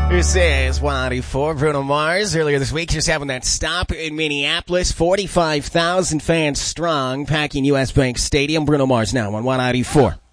This is 194, Bruno Mars. Earlier this week, just having that stop in Minneapolis. 45,000 fans strong, packing U.S. Bank Stadium. Bruno Mars now on 194.